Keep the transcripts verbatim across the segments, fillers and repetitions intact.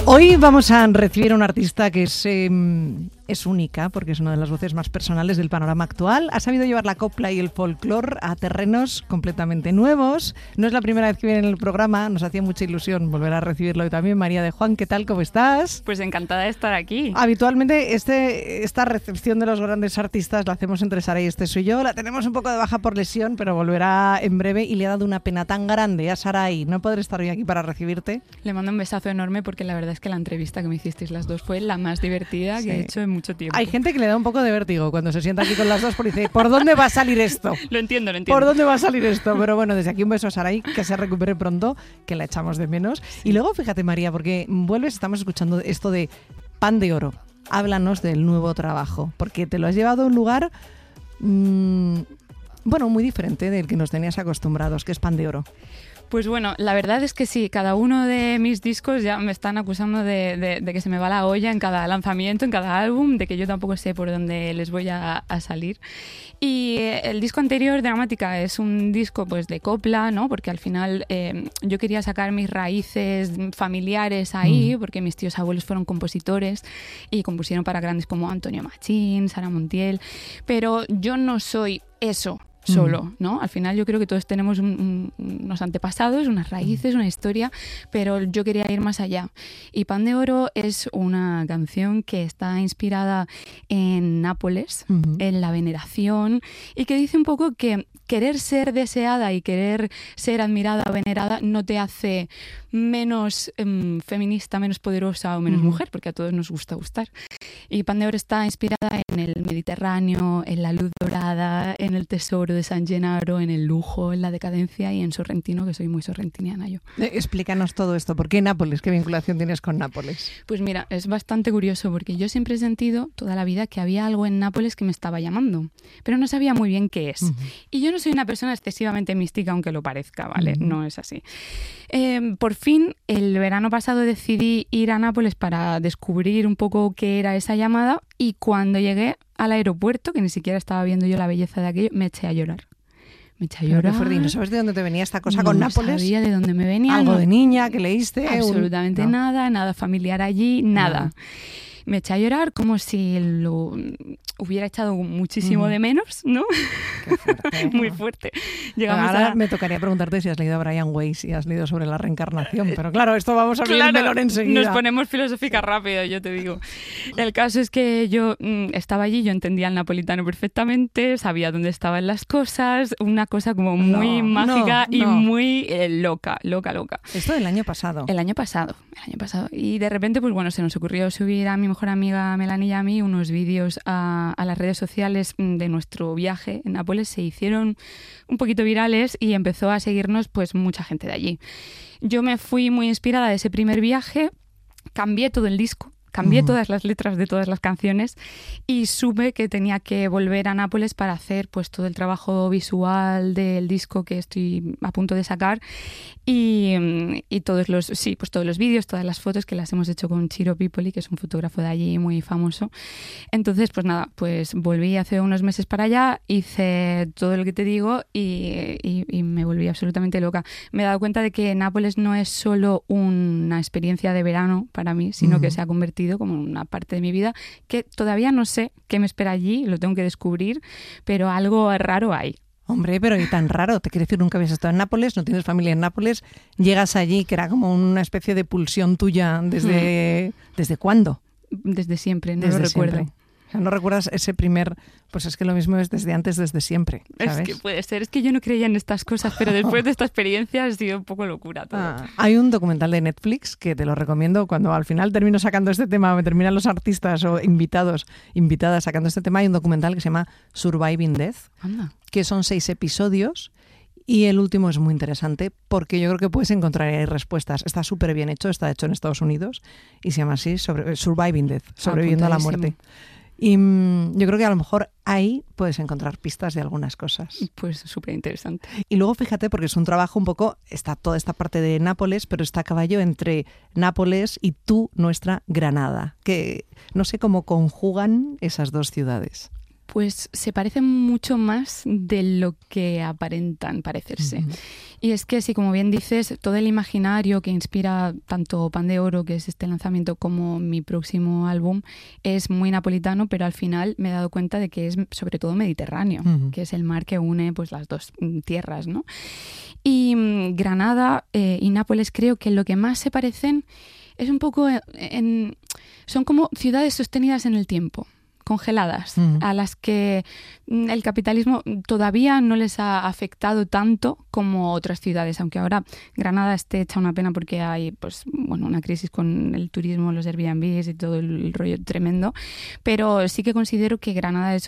Hoy vamos a recibir a una artista que es, eh, es única, porque es una de las voces más personales del panorama actual. Ha sabido llevar la copla y el folclore a terrenos completamente nuevos. No es la primera vez que viene en el programa, nos hacía mucha ilusión volver a recibirlo hoy también. María de Juan, ¿qué tal? ¿Cómo estás? Pues encantada de estar aquí. Habitualmente este, esta recepción de los grandes artistas la hacemos entre Sara y este soy yo. La tenemos un poco de baja por lesión, pero volverá en breve y le ha dado una pena tan grande a Sarai no poder estar hoy aquí para recibirte. Le mando un besazo enorme porque la verdad es que la entrevista que me hicisteis las dos fue la más divertida sí. que he hecho en mucho tiempo. Hay gente que le da un poco de vértigo cuando se sienta aquí con las dos porque dice, ¿por dónde va a salir esto? Lo entiendo, lo entiendo. ¿Por dónde va a salir esto? Pero bueno, desde aquí un beso a Sarai, que se recupere pronto, que la echamos de menos. Sí. Y luego fíjate, María, porque vuelves, estamos escuchando esto de Pan de Oro. Háblanos del nuevo trabajo, porque te lo has llevado a un lugar, mmm, bueno, muy diferente del que nos tenías acostumbrados, que es Pan de Oro. Pues bueno, la verdad es que sí, cada uno de mis discos ya me están acusando de, de, de que se me va la olla en cada lanzamiento, en cada álbum, de que yo tampoco sé por dónde les voy a, a salir. Y eh, el disco anterior, Dramática, es un disco pues de copla, ¿no? Porque al final eh, yo quería sacar mis raíces familiares ahí, mm. porque mis tíos abuelos fueron compositores y compusieron para grandes como Antonio Machín, Sara Montiel, pero yo no soy eso solo, ¿no? Al final yo creo que todos tenemos un, un, unos antepasados, unas raíces, una historia, pero yo quería ir más allá. Y Pan de Oro es una canción que está inspirada en Nápoles, uh-huh. en la veneración, y que dice un poco que querer ser deseada y querer ser admirada o venerada no te hace menos um, feminista, menos poderosa o menos uh-huh. mujer, porque a todos nos gusta gustar. Y Pan de Oro está inspirada en el Mediterráneo, en la luz dorada, en el tesoro de San Gennaro, en el lujo, en la decadencia y en Sorrentino, que soy muy sorrentiniana yo. Eh, explícanos todo esto. ¿Por qué Nápoles? ¿Qué vinculación tienes con Nápoles? Pues mira, es bastante curioso porque yo siempre he sentido toda la vida que había algo en Nápoles que me estaba llamando, pero no sabía muy bien qué es. Uh-huh. Y yo no soy una persona excesivamente mística, aunque lo parezca, ¿vale? Uh-huh. No es así. Eh, por fin, el verano pasado decidí ir a Nápoles para descubrir un poco qué era esa llamada y cuando llegué al aeropuerto, que ni siquiera estaba viendo yo la belleza de aquello, me eché a llorar. Me eché a llorar. Fuerte. ¿No sabes de dónde te venía esta cosa no con Nápoles? No sabía de dónde me venía. ¿Algo no, de niña que leíste? Absolutamente un... no. nada, nada familiar allí, nada. No. Me eché a llorar como si lo hubiera echado muchísimo mm. de menos, ¿no? Qué fuerte. Muy fuerte. Llegamos Ahora a... me tocaría preguntarte si has leído a Brian Weiss y has leído sobre la reencarnación, pero claro, esto vamos a abrir claro, el melón enseguida. Nos ponemos filosóficas rápido, yo te digo. El caso es que yo mmm, estaba allí, yo entendía el napolitano perfectamente, sabía dónde estaban las cosas, una cosa como muy no, mágica no, y no. muy eh, loca, loca, loca. Esto del año pasado. El año pasado, el año pasado. Y de repente, pues bueno, se nos ocurrió subir a mi mejor amiga Melanie y a mí unos vídeos a, a las redes sociales de nuestro viaje en Nápoles. Se hicieron un poquito virales y empezó a seguirnos pues mucha gente de allí. Yo me fui muy inspirada de ese primer viaje, cambié todo el disco, cambié uh-huh. todas las letras de todas las canciones y supe que tenía que volver a Nápoles para hacer pues todo el trabajo visual del disco que estoy a punto de sacar y, y todos los sí pues todos los vídeos, todas las fotos que las hemos hecho con Ciro Pipoli, que es un fotógrafo de allí muy famoso. Entonces pues nada, pues volví hace unos meses para allá, hice todo lo que te digo y, y, y me volví absolutamente loca. Me he dado cuenta de que Nápoles no es solo una experiencia de verano para mí, sino uh-huh. que se ha convertido como una parte de mi vida que todavía no sé qué me espera allí, lo tengo que descubrir, pero algo raro hay. Hombre, pero y tan raro, te quiero decir, nunca habías estado en Nápoles, no tienes familia en Nápoles, llegas allí, que era como una especie de pulsión tuya desde... Hmm. ¿Desde cuándo? Desde siempre, no desde lo recuerdo. Siempre. O sea, no recuerdas ese primer... Pues es que lo mismo es desde antes, desde siempre, ¿sabes? Es que puede ser, es que yo no creía en estas cosas, pero después de esta experiencia ha sido un poco locura todo. Ah, hay un documental de Netflix que te lo recomiendo cuando al final termino sacando este tema, me terminan los artistas o invitados, invitadas sacando este tema, hay un documental que se llama Surviving Death, Anda. que son seis episodios y el último es muy interesante porque yo creo que puedes encontrar ahí respuestas. Está súper bien hecho, está hecho en Estados Unidos y se llama así, sobre, Surviving Death, sobreviviendo a la muerte. Y mmm, yo creo que a lo mejor ahí puedes encontrar pistas de algunas cosas. Pues súper interesante. Y luego fíjate, porque es un trabajo un poco, está toda esta parte de Nápoles, pero está a caballo entre Nápoles y tú, nuestra Granada, que no sé cómo conjugan esas dos ciudades. pues se parecen mucho más de lo que aparentan parecerse. Uh-huh. Y es que, sí, como bien dices, todo el imaginario que inspira tanto Pan de Oro, que es este lanzamiento, como mi próximo álbum, es muy napolitano, pero al final me he dado cuenta de que es sobre todo mediterráneo, uh-huh. que es el mar que une pues las dos tierras, ¿no? Y um, Granada eh, y Nápoles creo que lo que más se parecen es un poco en, en son como ciudades sostenidas en el tiempo, congeladas, uh-huh. a las que el capitalismo todavía no les ha afectado tanto como otras ciudades, aunque ahora Granada esté hecha una pena porque hay pues bueno una crisis con el turismo, los Airbnbs y todo el rollo tremendo, pero sí que considero que Granada es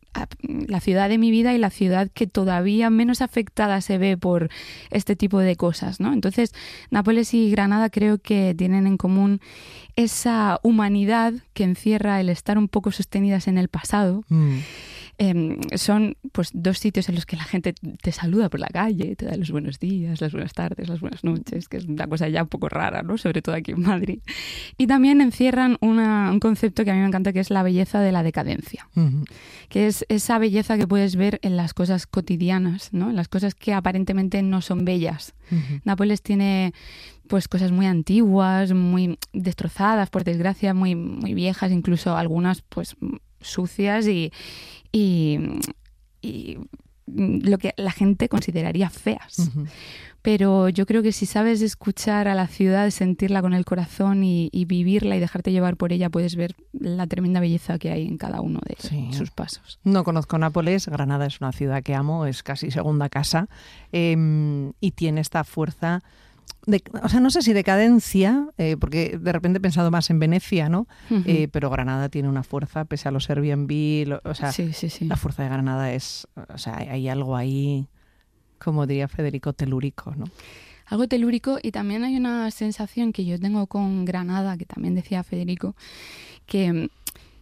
la ciudad de mi vida y la ciudad que todavía menos afectada se ve por este tipo de cosas, ¿no? Entonces, Nápoles y Granada creo que tienen en común esa humanidad que encierra el estar un poco sostenidas en el pasado. Mm. Eh, son pues dos sitios en los que la gente te saluda por la calle, te da los buenos días, las buenas tardes, las buenas noches, que es una cosa ya un poco rara, ¿no? Sobre todo aquí en Madrid. Y también encierran una, un concepto que a mí me encanta, que es la belleza de la decadencia, uh-huh. que es esa belleza que puedes ver en las cosas cotidianas, ¿no? En las cosas que aparentemente no son bellas. Uh-huh. Nápoles tiene pues cosas muy antiguas, muy destrozadas, por desgracia, muy, muy viejas, incluso algunas pues sucias y, y, y lo que la gente consideraría feas. Uh-huh. Pero yo creo que si sabes escuchar a la ciudad, sentirla con el corazón y, y vivirla y dejarte llevar por ella, puedes ver la tremenda belleza que hay en cada uno de sí. sus pasos. No conozco Nápoles, Granada es una ciudad que amo, es casi segunda casa, eh, y tiene esta fuerza... De, o sea, no sé si decadencia, eh, porque de repente he pensado más en Venecia, ¿no? Uh-huh. Eh, pero Granada tiene una fuerza, pese a los Airbnb, lo, o sea, sí, sí, sí. la fuerza de Granada es, o sea, hay, hay algo ahí, como diría Federico, telúrico, ¿no? Algo telúrico, y también hay una sensación que yo tengo con Granada, que también decía Federico, que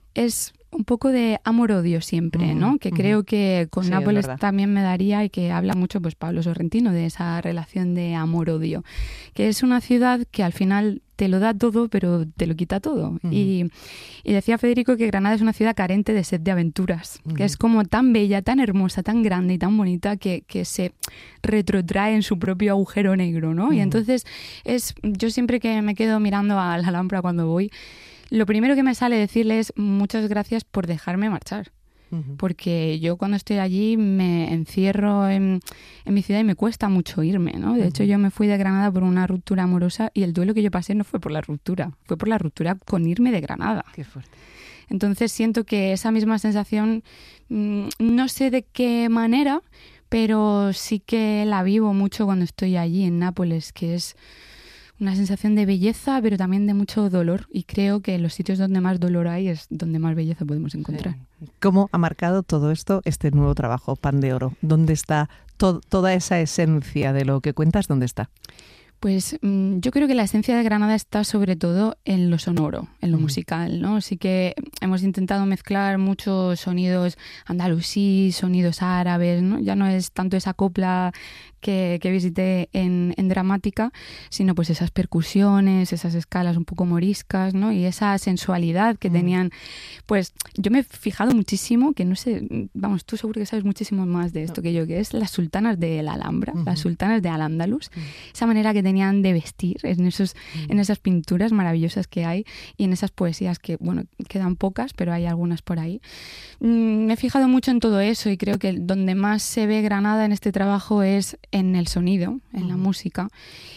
es un poco de amor-odio siempre, ¿no? Uh-huh. Que creo que con sí, Nápoles también me daría, y que habla mucho pues Pablo Sorrentino de esa relación de amor-odio, que es una ciudad que al final te lo da todo, pero te lo quita todo. Uh-huh. Y, y decía Federico que Granada es una ciudad carente de sed de aventuras, uh-huh. que es como tan bella, tan hermosa, tan grande y tan bonita que, que se retrotrae en su propio agujero negro, ¿no? Uh-huh. Y entonces es, yo siempre que me quedo mirando a la Alhambra cuando voy, lo primero que me sale decirle es muchas gracias por dejarme marchar. Uh-huh. Porque yo cuando estoy allí me encierro en, en mi ciudad y me cuesta mucho irme, ¿no? De uh-huh. hecho, yo me fui de Granada por una ruptura amorosa y el duelo que yo pasé no fue por la ruptura, fue por la ruptura con irme de Granada. Qué fuerte. Entonces siento que esa misma sensación, mmm, no sé de qué manera, pero sí que la vivo mucho cuando estoy allí en Nápoles, que es una sensación de belleza, pero también de mucho dolor. Y creo que en los sitios donde más dolor hay es donde más belleza podemos encontrar. ¿Cómo ha marcado todo esto, este nuevo trabajo, Pan de Oro? ¿Dónde está to- toda esa esencia de lo que cuentas? ¿Dónde está? Pues mmm, yo creo que la esencia de Granada está sobre todo en lo sonoro, en lo mm. musical, ¿no? Así que hemos intentado mezclar muchos sonidos andalusí, sonidos árabes, ¿no? Ya no es tanto esa copla que, que visité en, en Dramática, sino pues esas percusiones, esas escalas un poco moriscas, ¿no? Y esa sensualidad que mm. tenían. Pues yo me he fijado muchísimo, que no sé, vamos, tú seguro que sabes muchísimo más de esto no. que yo, que es las sultanas de la Alhambra, uh-huh. las sultanas de Al-Ándalus, uh-huh. esa manera que tenían de vestir en, esos, uh-huh. en esas pinturas maravillosas que hay y en esas poesías que, bueno, quedan pocas, pero hay algunas por ahí. Mm, me he fijado mucho en todo eso y creo que donde más se ve Granada en este trabajo es en el sonido, en uh-huh. la música.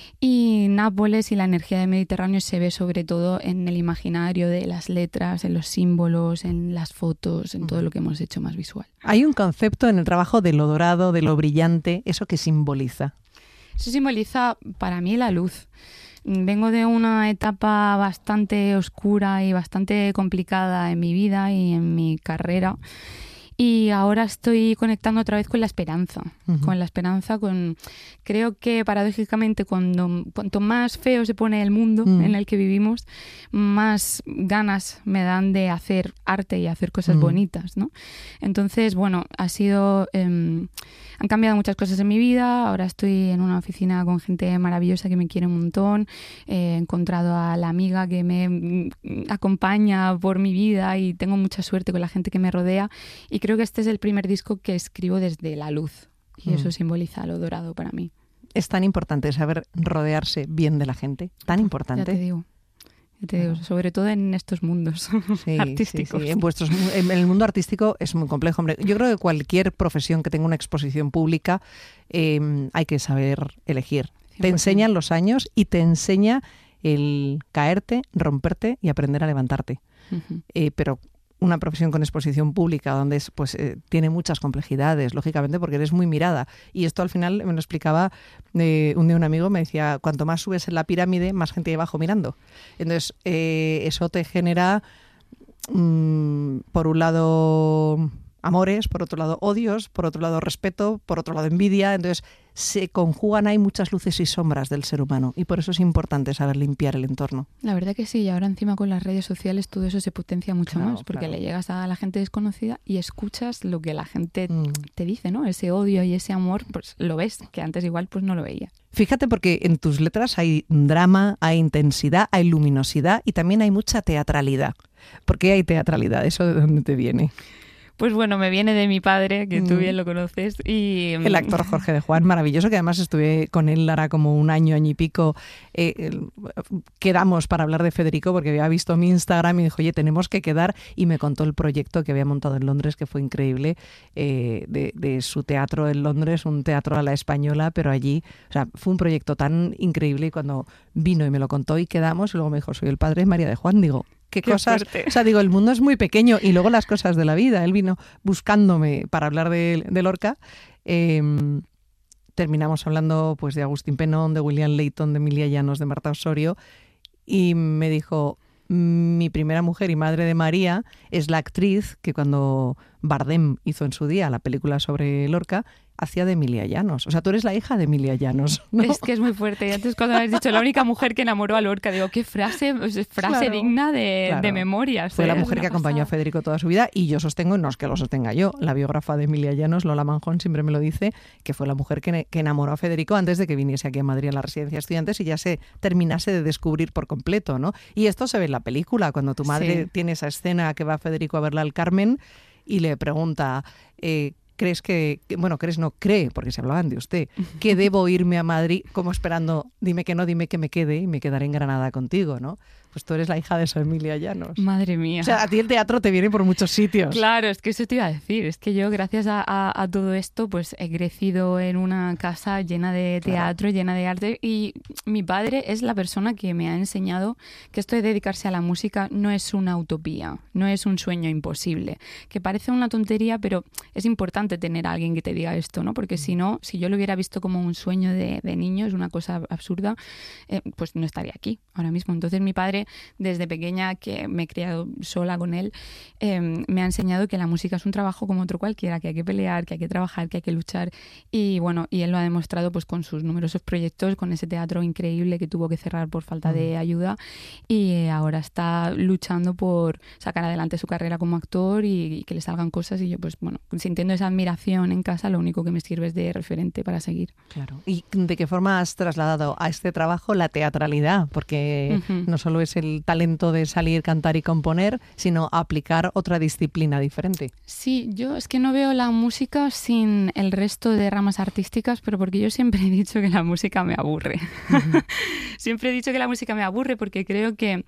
Y Nápoles y la energía del Mediterráneo se ve sobre todo en el imaginario de las letras, en los símbolos, en las fotos, en uh-huh. todo lo que hemos hecho más visual. Hay un concepto en el trabajo de lo dorado, de lo brillante, ¿eso qué simboliza? Eso simboliza para mí la luz. Vengo de una etapa bastante oscura y bastante complicada en mi vida y en mi carrera. y ahora estoy conectando otra vez con la esperanza, Uh-huh. con la esperanza, con creo que paradójicamente cuando cuanto más feo se pone el mundo Uh-huh. en el que vivimos, más ganas me dan de hacer arte y hacer cosas Uh-huh. bonitas, ¿no? Entonces, bueno, ha sido eh, han cambiado muchas cosas en mi vida. Ahora estoy en una oficina con gente maravillosa que me quiere un montón. He encontrado a la amiga que me acompaña por mi vida y tengo mucha suerte con la gente que me rodea. Y creo que este es el primer disco que escribo desde la luz. Y Mm. eso simboliza lo dorado para mí. Es tan importante saber rodearse bien de la gente, tan importante. Ya te digo. Ya te digo, sobre todo en estos mundos Sí, artísticos. sí, sí. En, vuestros, en el mundo artístico es muy complejo. Hombre, yo creo que cualquier profesión que tenga una exposición pública eh, hay que saber elegir. cien por ciento. Te enseñan los años y te enseña el caerte, romperte y aprender a levantarte. Uh-huh. Eh, pero una profesión con exposición pública donde es, pues, eh, tiene muchas complejidades, lógicamente, porque eres muy mirada. Y esto al final me lo explicaba eh, un día un amigo, me decía, cuanto más subes en la pirámide, más gente hay abajo mirando. Entonces, eh, eso te genera, mmm, por un lado, amores, por otro lado, odios, por otro lado, respeto, por otro lado, envidia. Entonces, se conjugan ahí muchas luces y sombras del ser humano. Y por eso es importante saber limpiar el entorno. La verdad que sí, y ahora encima con las redes sociales todo eso se potencia mucho Claro, más, porque claro. le llegas a la gente desconocida y escuchas lo que la gente Mm. te dice, ¿no? Ese odio y ese amor, pues lo ves, que antes igual pues no lo veía. Fíjate, porque en tus letras hay drama, hay intensidad, hay luminosidad y también hay mucha teatralidad. ¿Por qué hay teatralidad? ¿Eso de dónde te viene? Pues bueno, me viene de mi padre, que tú Mm. bien lo conoces, y... El actor Jorge de Juan, maravilloso, que además estuve con él ahora como un año, año y pico. Eh, el- quedamos para hablar de Federico porque había visto mi Instagram y dijo, oye, tenemos que quedar, y me contó el proyecto que había montado en Londres, que fue increíble, eh, de, de su teatro en Londres, un teatro a la española, pero allí, o sea, fue un proyecto tan increíble, y cuando vino y me lo contó y quedamos, y luego me dijo, soy el padre de María de Juan, digo, qué, Qué cosas, fuerte. o sea, digo, el mundo es muy pequeño, y luego las cosas de la vida. Él vino buscándome para hablar de, de Lorca. Eh, terminamos hablando pues de Agustín Penón, de William Layton, de Emilia Llanos, de Marta Osorio, y me dijo, mi primera mujer y madre de María es la actriz que cuando Bardem hizo en su día la película sobre Lorca, hacía de Emilia Llanos. O sea, tú eres la hija de Emilia Llanos, ¿no? Es que es muy fuerte. Y antes cuando has dicho la única mujer que enamoró a Lorca, digo, qué frase, pues, frase Claro, digna de, claro. de memorias. Fue la ¿eh? mujer Una que acompañó pasada. a Federico toda su vida, y yo sostengo, no es que lo sostenga yo, la biógrafa de Emilia Llanos, Lola Manjón, siempre me lo dice, que fue la mujer que, que enamoró a Federico antes de que viniese aquí a Madrid a la residencia de estudiantes y ya se terminase de descubrir por completo, ¿no? Y esto se ve en la película, cuando tu madre Sí. tiene esa escena que va Federico a verla al Carmen y le pregunta... Eh, ¿Crees que, que, bueno, crees no, cree, porque se hablaban de usted, que debo irme a Madrid como esperando, dime que no, dime que me quede y me quedaré en Granada contigo, ¿no? Pues tú eres la hija de esa Emilia Llanos. Madre mía. O sea, a ti el teatro te viene por muchos sitios. Claro, es que eso te iba a decir. Es que yo, gracias a, a, a todo esto, pues he crecido en una casa llena de teatro, claro. llena de arte. Y mi padre es la persona que me ha enseñado que esto de dedicarse a la música no es una utopía, no es un sueño imposible. Que parece una tontería, pero es importante tener a alguien que te diga esto, ¿no? Porque si no, si yo lo hubiera visto como un sueño de, de niño, es una cosa absurda, eh, pues no estaría aquí ahora mismo. Entonces mi padre, desde pequeña, que me he criado sola con él, eh, me ha enseñado que la música es un trabajo como otro cualquiera, que hay que pelear, que hay que trabajar, que hay que luchar. Y bueno, y él lo ha demostrado pues con sus numerosos proyectos, con ese teatro increíble que tuvo que cerrar por falta de ayuda, y eh, ahora está luchando por sacar adelante su carrera como actor y, y que le salgan cosas. Y yo, pues bueno, sintiendo esa admiración en casa, lo único que me sirve es de referente para seguir. Claro. ¿Y de qué forma has trasladado a este trabajo la teatralidad? Porque uh-huh. no solo es el talento de salir, cantar y componer, sino aplicar otra disciplina diferente. Sí, yo es que no veo la música sin el resto de ramas artísticas, pero porque yo siempre he dicho que la música me aburre. Uh-huh. Siempre he dicho que la música me aburre porque creo que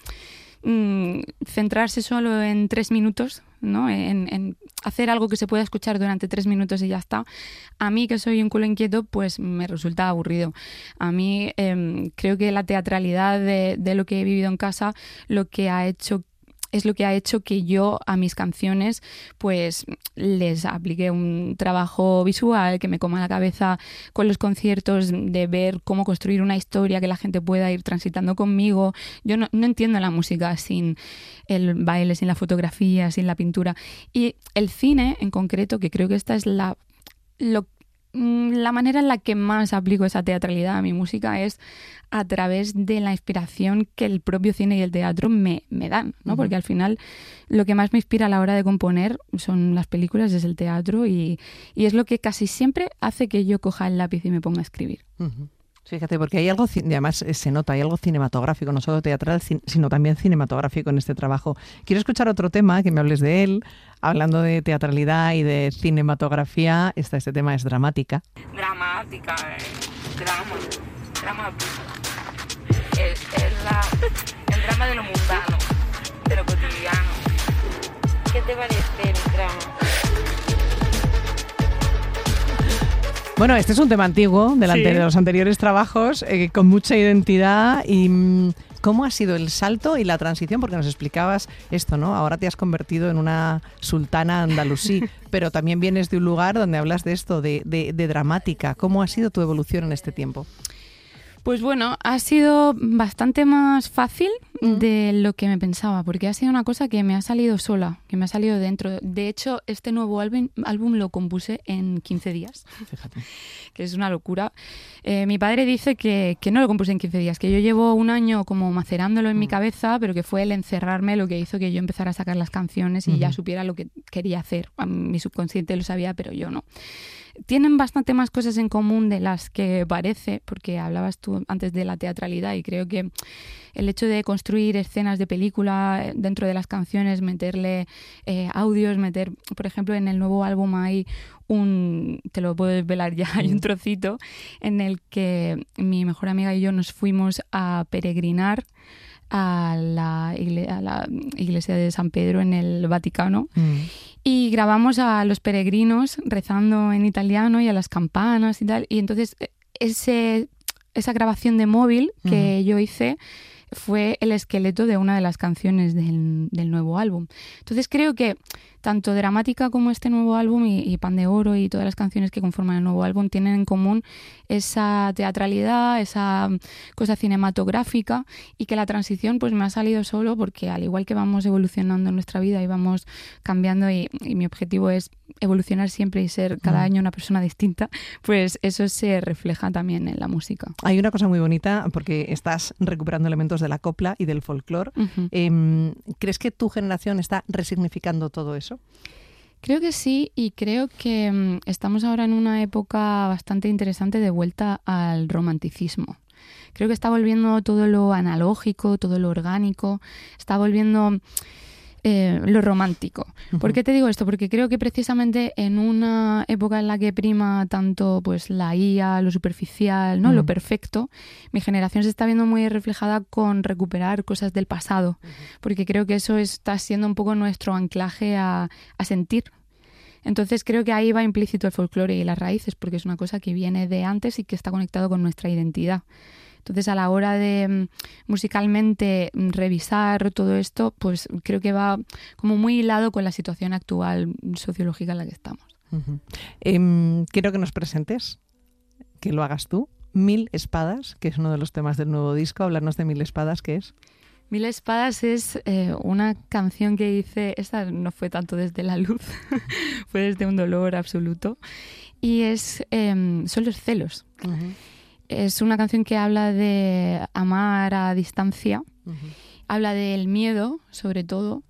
mmm, centrarse solo en tres minutos, ¿no? En, en hacer algo que se pueda escuchar durante tres minutos y ya está. A mí, que soy un culo inquieto, pues me resulta aburrido. A mí eh, creo que la teatralidad de, de lo que he vivido en casa, lo que ha hecho es lo que ha hecho que yo a mis canciones pues les aplique un trabajo visual que me coma la cabeza con los conciertos, de ver cómo construir una historia que la gente pueda ir transitando conmigo. Yo no, no entiendo la música sin el baile, sin la fotografía, sin la pintura. Y el cine en concreto, que creo que esta es la, lo, la manera en la que más aplico esa teatralidad a mi música, es a través de la inspiración que el propio cine y el teatro me, me dan, ¿no? Uh-huh. Porque al final lo que más me inspira a la hora de componer son las películas, es el teatro, y, y es lo que casi siempre hace que yo coja el lápiz y me ponga a escribir. Uh-huh. Fíjate, porque hay algo, y además se nota, hay algo cinematográfico, no solo teatral, sino también cinematográfico en este trabajo. Quiero escuchar otro tema, que me hables de él, hablando de teatralidad y de cinematografía. Está este tema, es Dramática. Dramática, eh. drama, drama. Es, es la, el drama de lo mundano, de lo cotidiano. ¿Qué te parece el drama? Bueno, este es un tema antiguo de, la, sí. de los anteriores trabajos, eh, con mucha identidad. Y ¿cómo ha sido el salto y la transición? Porque nos explicabas esto, ¿no? Ahora te has convertido en una sultana andalusí, pero también vienes de un lugar donde hablas de esto, de, de, de dramática. ¿Cómo ha sido tu evolución en este tiempo? Pues bueno, ha sido bastante más fácil mm. de lo que me pensaba, porque ha sido una cosa que me ha salido sola, que me ha salido dentro. De hecho, este nuevo álbum, álbum lo compuse en quince días. Fíjate. Que es una locura. Eh, mi padre dice que, que no lo compuse en quince días, que yo llevo un año como macerándolo en mm. mi cabeza, pero que fue el encerrarme lo que hizo que yo empezara a sacar las canciones y mm-hmm. ya supiera lo que quería hacer. Mi subconsciente lo sabía, pero yo no. Tienen bastante más cosas en común de las que parece, porque hablabas tú antes de la teatralidad, y creo que el hecho de construir escenas de película dentro de las canciones, meterle eh, audios, meter, por ejemplo, en el nuevo álbum hay un, te lo puedo desvelar ya, hay un trocito en el que mi mejor amiga y yo nos fuimos a peregrinar a la, igle- a la iglesia de San Pedro en el Vaticano. Mm. Y grabamos a los peregrinos rezando en italiano y a las campanas y tal. Y entonces ese, esa grabación de móvil que uh-huh. yo hice fue el esqueleto de una de las canciones del, del nuevo álbum. Entonces creo que tanto Dramática como este nuevo álbum y, y Pan de Oro y todas las canciones que conforman el nuevo álbum tienen en común esa teatralidad, esa cosa cinematográfica, y que la transición pues me ha salido solo porque al igual que vamos evolucionando en nuestra vida y vamos cambiando, y, y mi objetivo es evolucionar siempre y ser cada mm. año una persona distinta, pues eso se refleja también en la música. Hay una cosa muy bonita porque estás recuperando elementos de la copla y del folclore. Uh-huh. Eh, ¿Crees que tu generación está resignificando todo eso? Creo que sí, y creo que um, estamos ahora en una época bastante interesante de vuelta al romanticismo. Creo que está volviendo todo lo analógico, todo lo orgánico, está volviendo eh, lo romántico. Uh-huh. ¿Por qué te digo esto? Porque creo que precisamente en una época en la que prima tanto pues la I A, lo superficial, ¿no? Uh-huh. Lo perfecto, mi generación se está viendo muy reflejada con recuperar cosas del pasado, uh-huh. porque creo que eso está siendo un poco nuestro anclaje a, a sentir. Entonces creo que ahí va implícito el folclore y las raíces, porque es una cosa que viene de antes y que está conectado con nuestra identidad. Entonces, a la hora de musicalmente revisar todo esto, pues creo que va como muy hilado con la situación actual sociológica en la que estamos. Uh-huh. Eh, quiero que nos presentes, que lo hagas tú, Mil Espadas, que es uno de los temas del nuevo disco. Hablarnos de Mil Espadas, ¿qué es? Mil Espadas es eh, una canción que hice, esta no fue tanto desde la luz, fue desde un dolor absoluto, y es eh, son los celos. Uh-huh. Es una canción que habla de amar a distancia, uh-huh. habla del miedo, sobre todo.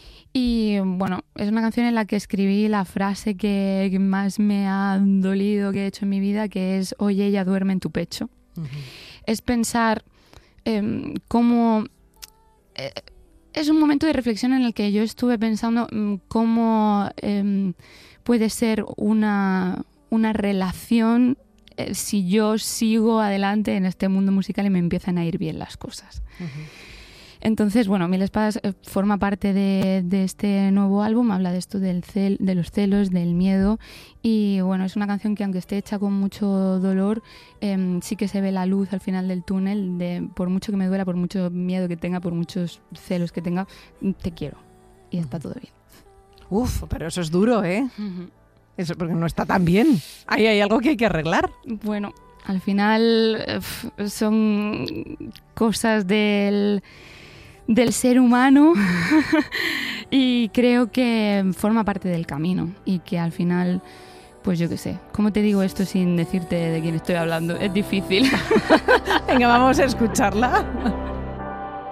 Y bueno, es una canción en la que escribí la frase que más me ha dolido que he hecho en mi vida, que es «Oye, ella duerme en tu pecho». Uh-huh. Es pensar eh, cómo... Eh, es un momento de reflexión en el que yo estuve pensando cómo eh, puede ser una, una relación si yo sigo adelante en este mundo musical y me empiezan a ir bien las cosas. Uh-huh. Entonces, bueno, Mil Espadas eh, forma parte de, de este nuevo álbum, habla de esto del cel, de los celos, del miedo, y bueno, es una canción que aunque esté hecha con mucho dolor, eh, sí que se ve la luz al final del túnel, de por mucho que me duela, por mucho miedo que tenga, por muchos celos que tenga, te quiero y está todo bien. Uf, pero eso es duro, ¿eh? Uh-huh. Eso porque no está tan bien. Ahí hay algo que hay que arreglar. Bueno, al final uh, son cosas del, del ser humano y creo que forma parte del camino y que al final, pues yo qué sé, ¿cómo te digo esto sin decirte de quién estoy hablando? Es difícil. Venga, vamos a escucharla.